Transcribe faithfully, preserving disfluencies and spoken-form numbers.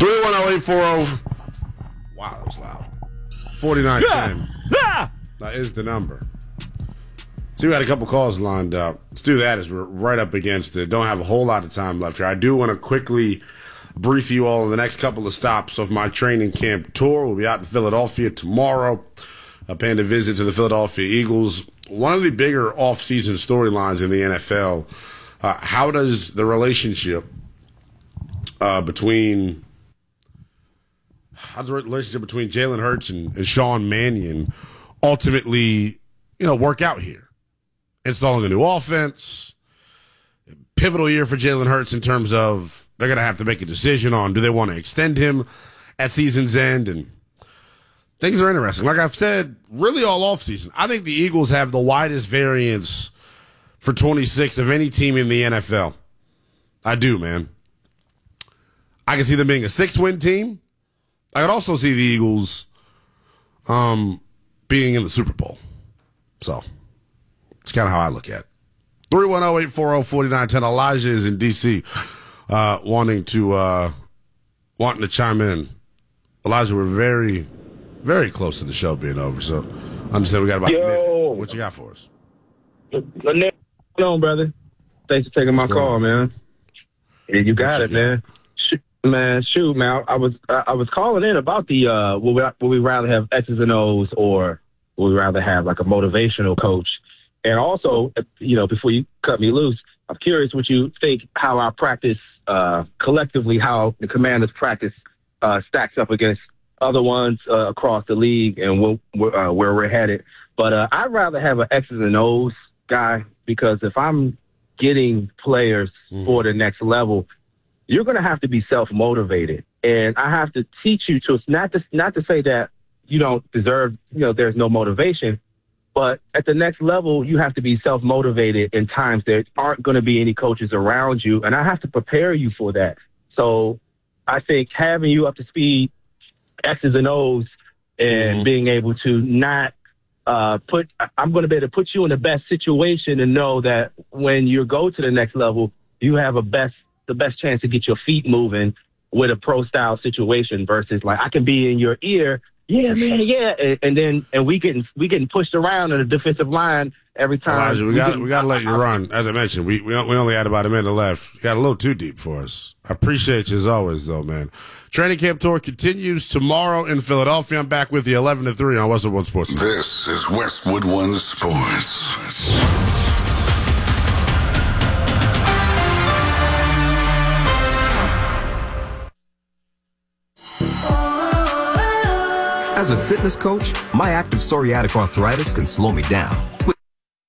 three one zero eight four zero. Wow, that was loud. forty-nine ten. That is the number. See, we had a couple calls lined up. Let's do that as we're right up against it. Don't have a whole lot of time left here. I do want to quickly brief you all on the next couple of stops of my training camp tour. We'll be out in Philadelphia tomorrow. I paying a visit to the Philadelphia Eagles. One of the bigger off-season storylines in the N F L. Uh, how does the relationship uh, between how's the relationship between Jalen Hurts and, and Sean Mannion ultimately, you know, work out here? Installing a new offense, pivotal year for Jalen Hurts in terms of they're going to have to make a decision on do they want to extend him at season's end, and things are interesting. Like I've said, really all offseason, I think the Eagles have the widest variance for twenty-six of any team in the N F L. I do, man. I can see them being a six-win team. I could also see the Eagles um, being in the Super Bowl. So it's kind of how I look at it. three one zero eight four zero four nine one zero. Elijah is in D C uh, wanting to uh, wanting to chime in. Elijah, we're very, very close to the show being over, so I understand we got about Yo. a minute. What you got for us? What's going on, brother? Thanks for taking What's my call, on? man. Yeah, you got What it, you man. Shoot, man, shoot, man. I was I was calling in about the uh, would we, would we rather have X's and O's or would we rather have like a motivational coach? And also, you know, before you cut me loose, I'm curious what you think how our practice uh, collectively, how the Commanders practice uh, stacks up against other ones uh, across the league and wh- uh, where we're headed. But uh, I'd rather have an X's and O's guy, because if I'm getting players mm. for the next level, you're going to have to be self-motivated. And I have to teach you to not to, not to say that you don't deserve, you know, there's no motivation. But at the next level, you have to be self-motivated in times there aren't going to be any coaches around you. And I have to prepare you for that. So I think having you up to speed, X's and O's, and mm-hmm. being able to not uh, put – I'm going to be able to put you in the best situation and know that when you go to the next level, you have a best the best chance to get your feet moving with a pro-style situation versus like I can be in your ear – yeah, man, yeah, and, and then and we getting we getting pushed around in the defensive line every time. Elijah, we, we got we got to let you run. As I mentioned, we we we only had about a minute left. You got a little too deep for us. I appreciate you as always, though, man. Training camp tour continues tomorrow in Philadelphia. I'm back with you eleven to three on Westwood One Sports. This is Westwood One Sports. As a fitness coach, my active psoriatic arthritis can slow me down.